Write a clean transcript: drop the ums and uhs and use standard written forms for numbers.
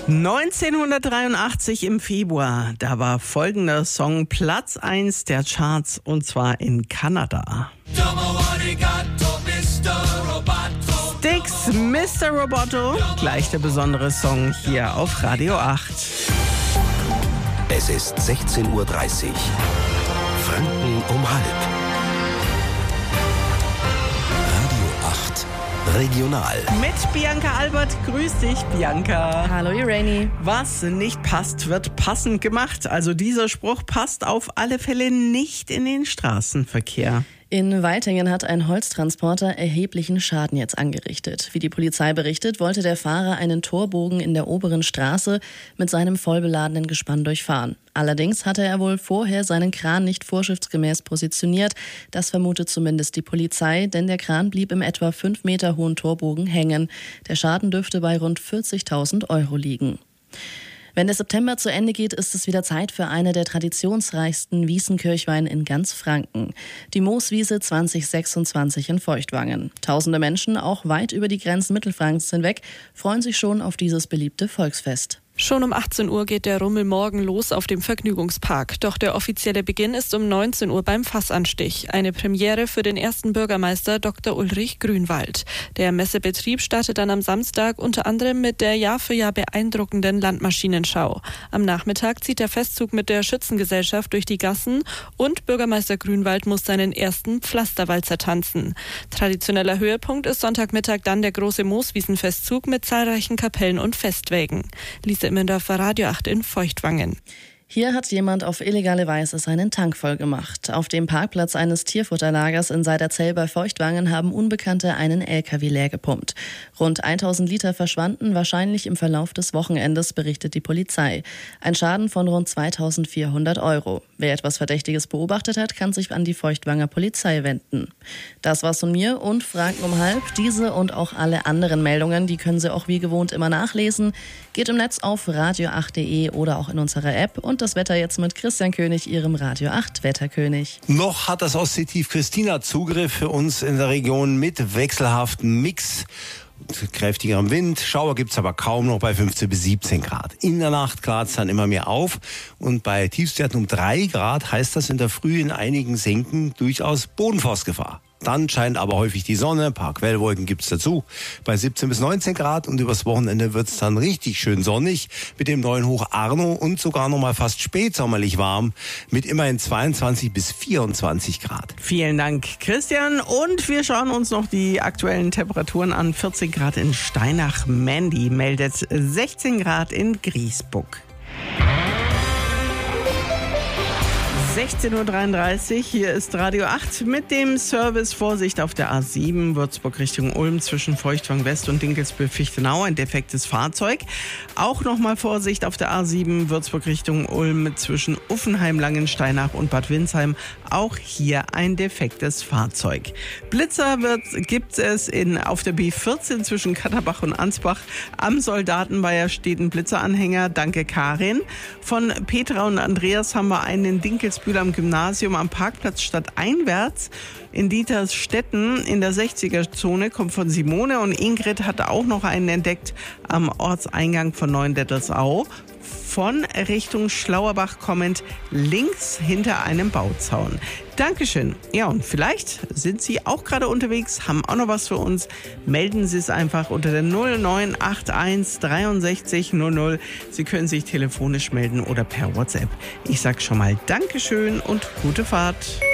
1983 im Februar, da war folgender Song Platz 1 der Charts und zwar in Kanada. Styx, Mr. Roboto, gleich der besondere Song hier auf Radio 8. Es ist 16:30 Uhr. Franken um halb. Radio 8 Regional. Mit Bianca Albert. Grüß dich, Bianca. Hallo, Irene. Was nicht passt, wird passend gemacht. Also dieser Spruch passt auf alle Fälle nicht in den Straßenverkehr. In Weitingen hat ein Holztransporter erheblichen Schaden jetzt angerichtet. Wie die Polizei berichtet, wollte der Fahrer einen Torbogen in der oberen Straße mit seinem vollbeladenen Gespann durchfahren. Allerdings hatte er wohl vorher seinen Kran nicht vorschriftsgemäß positioniert. Das vermutet zumindest die Polizei, denn der Kran blieb im etwa 5 Meter hohen Torbogen hängen. Der Schaden dürfte bei rund 40.000 Euro liegen. Wenn der September zu Ende geht, ist es wieder Zeit für eine der traditionsreichsten Wiesenkirchweih in ganz Franken. Die Mooswiese 2026 in Feuchtwangen. Tausende Menschen, auch weit über die Grenzen Mittelfrankens hinweg, freuen sich schon auf dieses beliebte Volksfest. Schon um 18 Uhr geht der Rummel morgen los auf dem Vergnügungspark. Doch der offizielle Beginn ist um 19 Uhr beim Fassanstich. Eine Premiere für den ersten Bürgermeister Dr. Ulrich Grünwald. Der Messebetrieb startet dann am Samstag unter anderem mit der Jahr für Jahr beeindruckenden Landmaschinenschau. Am Nachmittag zieht der Festzug mit der Schützengesellschaft durch die Gassen und Bürgermeister Grünwald muss seinen ersten Pflasterwalzer tanzen. Traditioneller Höhepunkt ist Sonntagmittag dann der große Mooswiesenfestzug mit zahlreichen Kapellen und Festwägen. Lisa Immendorfer, Radio 8 in Feuchtwangen. Hier hat jemand auf illegale Weise seinen Tank voll gemacht. Auf dem Parkplatz eines Tierfutterlagers in Seiderzell bei Feuchtwangen haben Unbekannte einen LKW leer gepumpt. Rund 1000 Liter verschwanden, wahrscheinlich im Verlauf des Wochenendes, berichtet die Polizei. Ein Schaden von rund 2.400 Euro. Wer etwas Verdächtiges beobachtet hat, kann sich an die Feuchtwanger Polizei wenden. Das war's von mir und Franken um halb. Diese und auch alle anderen Meldungen, die können Sie auch wie gewohnt immer nachlesen. Geht im Netz auf radio8.de oder auch in unserer App. Und das Wetter jetzt mit Christian König, Ihrem Radio 8 Wetterkönig. Noch hat das Ostseetief Christina Zugriff für uns in der Region mit wechselhaftem Mix. Kräftigerem Wind, Schauer gibt's aber kaum noch bei 15 bis 17 Grad. In der Nacht klart es dann immer mehr auf und bei Tiefstwerten um 3 Grad heißt das in der Früh in einigen Senken durchaus Bodenfrostgefahr. Dann scheint aber häufig die Sonne, ein paar Quellwolken gibt's dazu. Bei 17 bis 19 Grad und übers Wochenende wird's dann richtig schön sonnig mit dem neuen Hoch Arno und sogar noch mal fast spätsommerlich warm mit immerhin 22 bis 24 Grad. Vielen Dank, Christian. Und wir schauen uns noch die aktuellen Temperaturen an. 14 Grad in Steinach. Mandy meldet 16 Grad in Griesbuck. 16:33 Uhr, hier ist Radio 8 mit dem Service Vorsicht auf der A7 Würzburg Richtung Ulm zwischen Feuchtwangen West und Dinkelsbühl-Fichtenau, ein defektes Fahrzeug. Auch nochmal Vorsicht auf der A7 Würzburg Richtung Ulm zwischen Uffenheim, Langensteinach und Bad Windsheim, auch hier ein defektes Fahrzeug. Blitzer gibt es auf der B14 zwischen Katterbach und Ansbach. Am Soldatenweiher steht ein Blitzeranhänger, danke Karin. Von Petra und Andreas haben wir einen in Dinkelsbühl am Gymnasium am Parkplatz stadteinwärts. In Dietersstetten in der 60er-Zone kommt von Simone und Ingrid hatte auch noch einen entdeckt am Ortseingang von Neuendettelsau. Von Richtung Schlauerbach kommend links hinter einem Bauzaun. Dankeschön. Ja, und vielleicht sind Sie auch gerade unterwegs, haben auch noch was für uns. Melden Sie es einfach unter der 0981 63 00. Sie können sich telefonisch melden oder per WhatsApp. Ich sag schon mal Dankeschön und gute Fahrt.